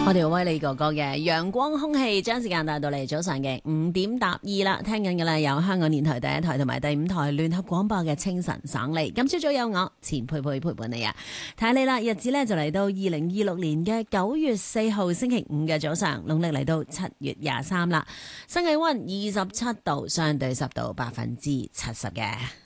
我哋威利哥哥嘅陽光空氣將時間帶到嚟早上嘅5:02啦，聽緊嘅咧有香港電台第一台同埋第5台聯合廣播嘅清晨省利。今朝早有我錢佩佩陪伴你啊，睇你啦，日子咧就嚟到2026年嘅9月4號星期五嘅早上，農曆嚟到7月23啦，新氣溫27度，相對濕度70%嘅。